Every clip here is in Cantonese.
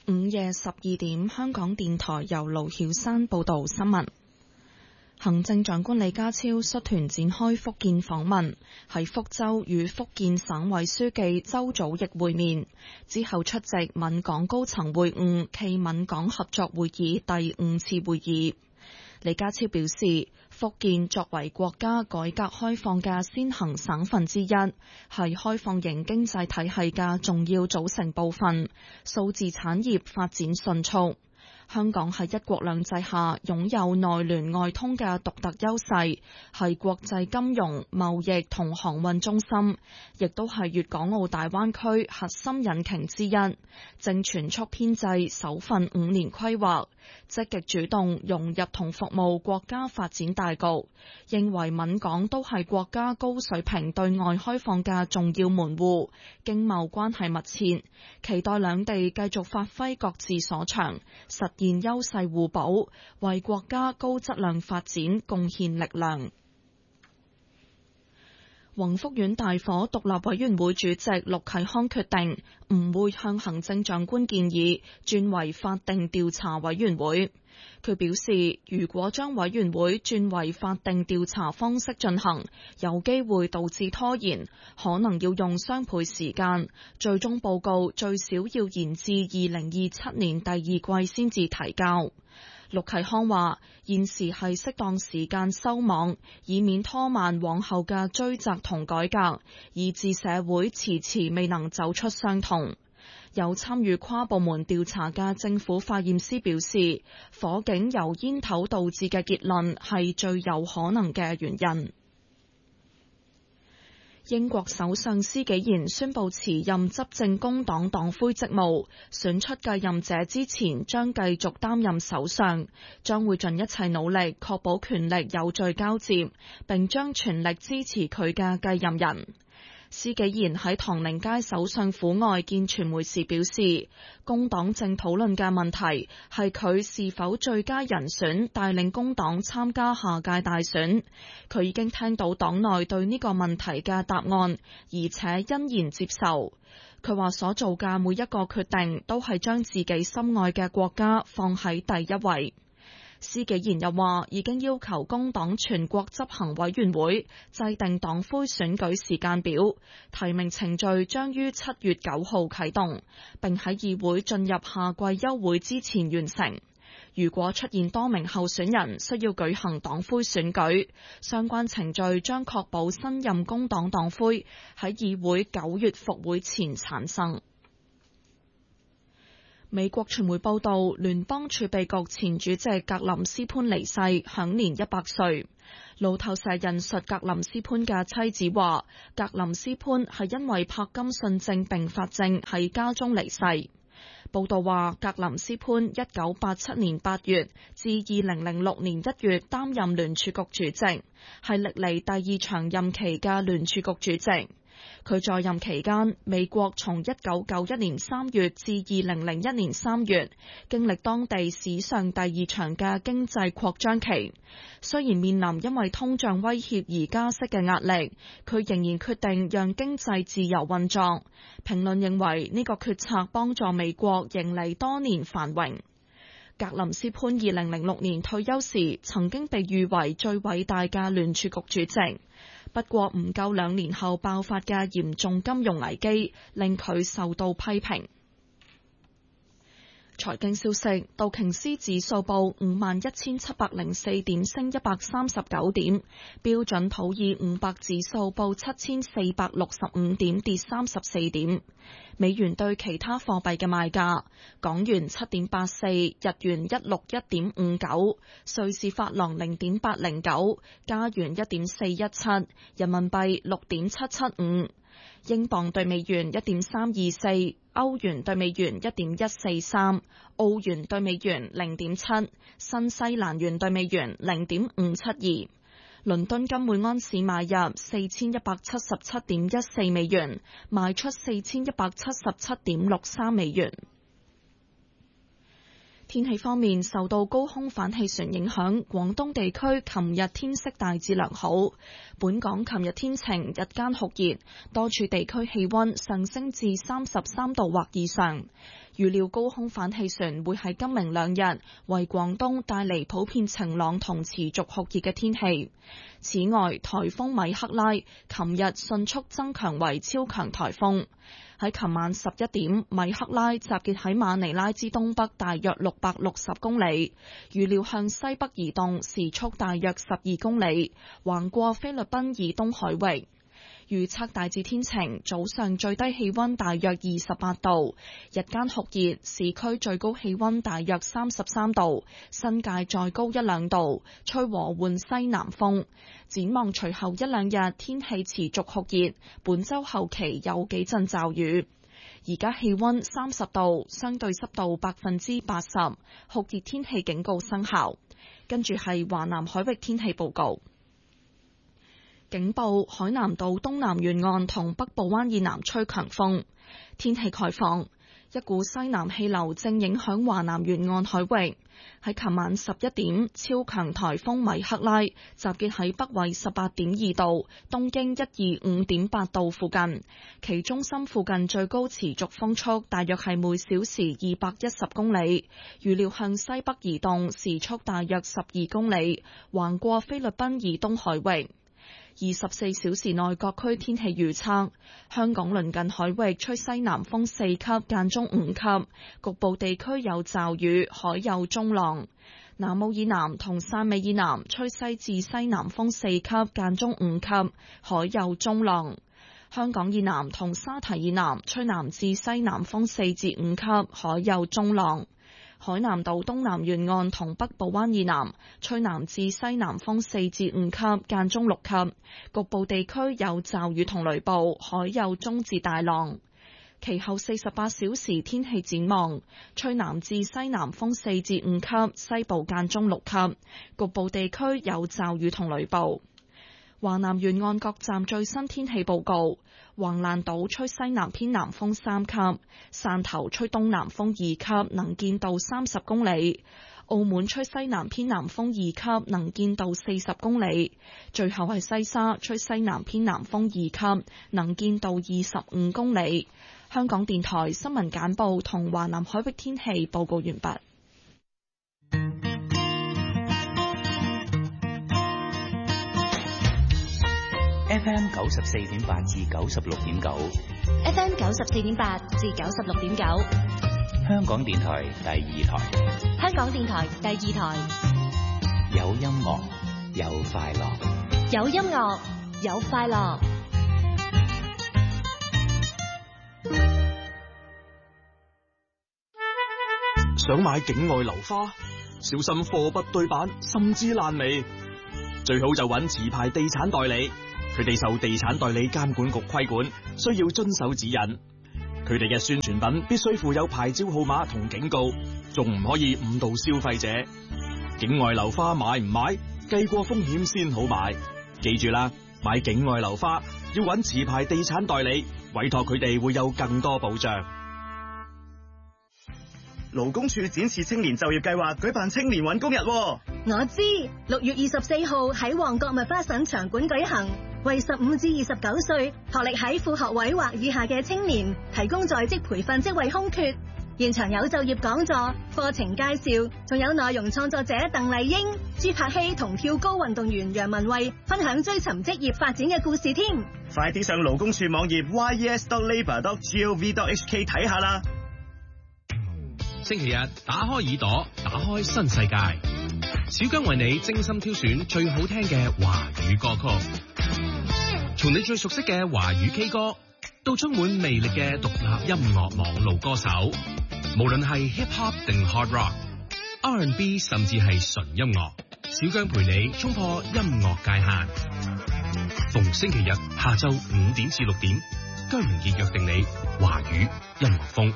午夜12點，香港電台由盧曉山報道新聞。行政長官李家超率團展開福建訪問，喺福州與福建省委書記周祖義會面，之後出席閩港高層會晤暨閩港合作會議第5次會議。李家超表示，福建作為國家改革開放嘅先行省份之一，係開放型經濟體系嘅重要組成部分，數字產業發展迅速。香港喺一國兩制下擁有內聯外通嘅獨特優勢，係國際金融、貿易同航運中心，亦都係粵港澳大灣區核心引擎之一。正全速編製首份5年規劃，積極主動融入同服務國家發展大局，認為閩港都係國家高水平對外開放嘅重要門戶，經貿關係密切，期待兩地繼續發揮各自所長，實現優勢互補，為國家高質量發展貢獻力量。宏福苑大火獨立委員會主席陸啟康決定唔會向行政長官建議轉為法定調查委員會。佢表示，如果將委員會轉為法定調查方式進行，有機會導致拖延，可能要用雙倍時間，最終報告最少要延至2027年第2季先至提交。陸啟康話：現時係適當時間收網，以免拖慢往後嘅追責同改革，以致社會遲遲未能走出傷痛。有參與跨部門調查嘅政府化驗師表示，火警由煙頭導致嘅結論係最有可能嘅原因。英國首相施紀賢宣布辭任執政工黨黨魁職務，選出繼任者之前將繼續擔任首相，將會盡一切努力確保權力有序交接，並將全力支持佢嘅繼任人。施紀賢喺唐寧街首相府外見傳媒時表示，工黨正討論嘅問題係佢是否最佳人選帶領工黨參加下屆大選。佢已經聽到黨內對呢個問題嘅答案，而且欣然接受。佢話所做嘅每一個決定都係將自己心愛嘅國家放喺第一位。施紀賢又話，已經要求工黨全國執行委員會制定黨魁選舉時間表，提名程序將於7月9號啟動，並喺議會進入夏季休會之前完成。如果出現多名候選人需要舉行黨魁選舉，相關程序將確保新任工黨黨魁喺議會9月復會前產生。美國傳媒報道，聯邦儲備局前主席格林斯潘離世，享年100歲。路透社引述格林斯潘嘅妻子話，格林斯潘係因為柏金遜症併發症喺家中離世。報道話，格林斯潘1987年8月至2006年1月擔任聯儲局主席，係歷嚟第2長任期嘅聯儲局主席。佢在任期間，美國從1991年3月至2001年3月，經歷當地史上第2長嘅經濟擴張期。雖然面臨因為通脹威脅而加息嘅壓力，佢仍然決定讓經濟自由運作。評論認為呢個決策幫助美國迎嚟多年繁榮。格林斯潘2006年退休時，曾經被譽為最偉大嘅聯儲局主席。不過唔夠2年後爆發嘅嚴重金融危機，令佢受到批評。財經消息，道瓊斯指數報51,704點，升139點；標準普爾500指數報7,465點，跌34點。美元對其他貨幣嘅賣價：港元7.84，日元161.59，瑞士法郎0.809，加元1.417，人民幣6.775。英鎊對美元1.324，歐元對美元1.143，澳元對美元0.7，新西蘭元對美元0.572。倫敦金每安士買入4177.14美元，賣出4177.63美元。天氣方面，受到高空反氣旋影響，廣東地區琴日天色大致良好。本港琴日天晴，日間酷熱，多處地區氣溫上升至33度或以上。 預料高空反氣旋會喺今明兩日為廣東帶嚟普遍晴朗同持續酷熱嘅天氣。此外，颱風米克拉琴日迅速增強為超強颱風。喺琴晚11點，米克拉集結喺馬尼拉之東北大約660公里，預料向西北移動，時速大約12公里，橫過菲律賓以東海域。預測大致天晴，早上最低氣溫大約28度，日間酷熱，市區最高氣溫大約33度，新界再高1-2度，吹和緩西南風。展望隨後1-2日天氣持續酷熱，本週後期有幾陣驟雨。而家氣溫30度，相對濕度80%，酷熱天氣警告生效。跟住係華南海域天氣報告。警報：海南島東南沿岸同北部灣以南吹強風。天氣概況：一股西南氣流正影響華南沿岸海域。喺琴晚11點，超強颱風米克拉集結喺北緯18.2度、東經125.8度附近，其中心附近最高持續風速大約係每小時210公里，預料向西北移動，時速大約12公里，橫過菲律賓以東海域。24小時內各區天氣預測：香港鄰近海域吹西南風4級，間中5級，局部地區有驟雨，海有中浪。南澳以南同汕尾以南吹西至西南風4級，間中5級，海有中浪。香港以南同沙堤以南吹南至西南風4至5級，海有中浪。海南島東南沿岸同北部灣以南吹南至西南風4至5級，間中6級，局部地區有驟雨同雷暴，海有中至大浪。其後48小時天氣展望：吹南至西南風4至5級，西部間中6級，局部地區有驟雨同雷暴。華南沿岸各站最新天氣報告：橫瀾島吹西南偏南風3級，汕頭吹東南風2級，能見度30公里；澳門吹西南偏南風2級，能見度40公里。最後係西沙吹西南偏南風2級，能見度25公里。香港電台新聞簡報同華南海域天氣報告完畢。 FM 94.8至96.9 ，FM 94.8至96.9， 香港電台第二台， 香港電台第二台， 有音樂有快樂， 有音樂有快樂。 想買境外樓花，小心貨不對版，甚至爛尾。最好就揾持牌地產代理。佢哋受地產代理監管局規管，需要遵守指引。佢哋嘅宣傳品必須附有牌照號碼同警告，仲唔可以誤導消費者。境外樓花買唔買，計過風險先好買。記住啦，買境外樓花要揾持牌地產代理，委託佢哋會有更多保障。 勞工處展示青年就業計劃舉辦青年搵工日。 我知，6月24號喺旺角麥花臣場館舉行，為15至29歲學歷喺副學位或以下嘅青年提供在職培訓職位空缺，現場有就業講座、課程介紹，仲有內容創作者鄧麗英、朱柏希同跳高運動員楊文慧分享追尋職業發展嘅故事添。 快啲上勞工處網頁 yes.labour.gov.hk 睇下啦。 星期日打開耳朵，打開新世界。小姜為你精心挑選最好聽嘅華語歌曲，從你最熟悉嘅華語 K 歌，到充滿魅力嘅獨立音樂網路歌手，無論係 hip hop 定 hard rock、R&B 甚至係純音樂，小姜陪你衝破音樂界限。逢星期日下晝5點至6點，姜明傑約定你華語音樂風。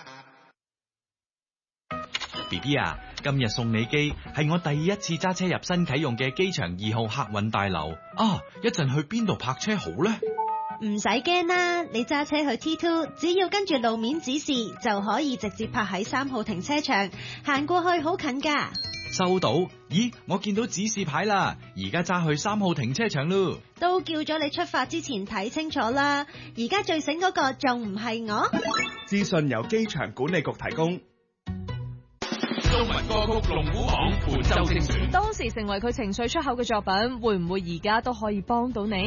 BB 啊，今日送你機係我第一次揸車入新啟用嘅機場2號客運大樓啊！一陣去邊度泊車好呢？ 唔使驚啦，你揸車去 T2，只要跟住路面指示就可以直接泊喺3號停車場，行過去好近噶。 收到。咦，我見到指示牌啦，而家揸去3號停車場咯。 都叫咗你出發之前睇清楚啦，而家最醒嗰個仲唔係我？ 資訊由機場管理局提供。 中文歌曲龍虎榜本周精選， 當時成為佢情緒出口嘅作品，會唔會而家都可以幫到你？